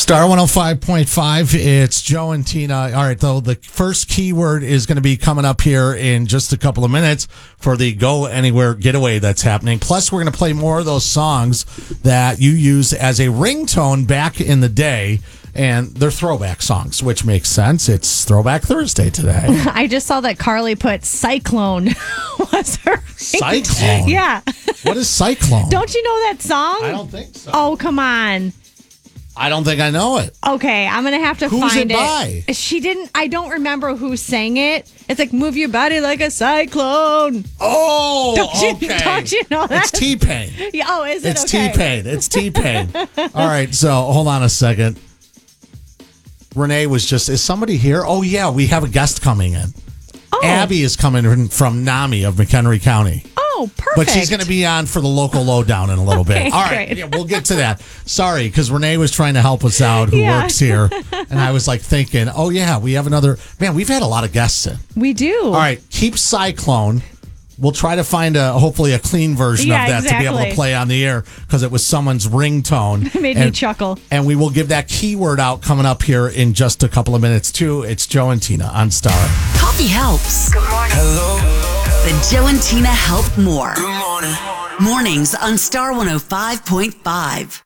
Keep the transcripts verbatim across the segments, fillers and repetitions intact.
Star one oh five point five, it's Joe and Tina. All right, though, the first keyword is going to be coming up here in just a couple of minutes for the Go Anywhere getaway that's happening. Plus, we're going to play more of those songs that you used as a ringtone back in the day, and they're throwback songs, which makes sense. It's Throwback Thursday today. I just saw that Carly put Cyclone was her ring- Cyclone? Yeah. What is Cyclone? Don't you know that song? I don't think so. Oh, come on. I don't think I know it. Okay, I'm going to have to Who's find it it. by? She didn't, I don't remember who sang it. It's like, move your body like a cyclone. Oh, Don't you, okay. don't you know that? It's T-Pain. Yeah, oh, is it? It's Okay. T-Pain. It's T-Pain. All right, so hold on a second. Renee was just, is somebody here? Oh, yeah, we have a guest coming in. Oh. Abby is coming in from NAMI of McHenry County. Oh, perfect. But she's going to be on for the local lowdown in a little Okay, bit. All right, great. yeah, we'll get to that. Sorry, because Renee was trying to help us out, who Yeah. works here. And I was like thinking, oh, yeah, we have another. Man, we've had a lot of guests in. We do. All right, keep Cyclone. We'll try to find a hopefully a clean version Yeah, of that to be able to exactly. play on the air because it was someone's ringtone. It made and, me chuckle. And we will give that keyword out coming up here in just a couple of minutes, too. It's Joe and Tina on Star. Coffee helps. Good morning. Hello. The Joe and Tina help more. Good morning. Mornings on Star one oh five point five.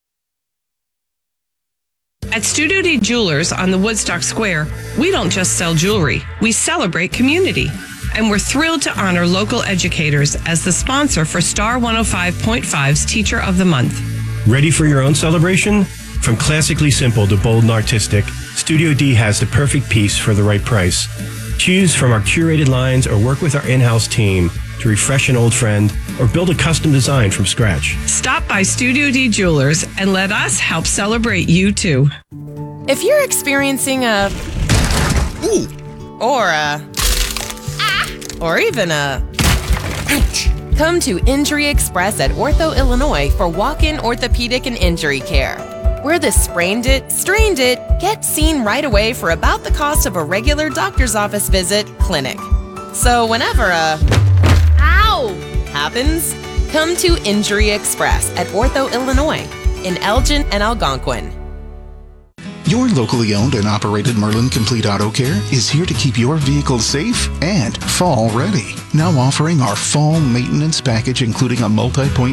At Studio D Jewelers on the Woodstock Square, we don't just sell jewelry, we celebrate community. And we're thrilled to honor local educators as the sponsor for Star one oh five point five's Teacher of the Month. Ready for your own celebration? From classically simple to bold and artistic, Studio D has the perfect piece for the right price. Choose from our curated lines or work with our in-house team to refresh an old friend or build a custom design from scratch. Stop by Studio D Jewelers and let us help celebrate you too. If you're experiencing a Ooh. or a ah. or even a ouch, come to Injury Express at Ortho Illinois for walk-in orthopedic and injury care. We're the sprained it, strained it, get seen right away for about the cost of a regular doctor's office visit clinic. So whenever a ow happens, come to Injury Express at Ortho Illinois in Elgin and Algonquin. Your locally owned and operated Merlin Complete Auto Care is here to keep your vehicle safe and fall ready. Now offering our fall maintenance package, including a multi-point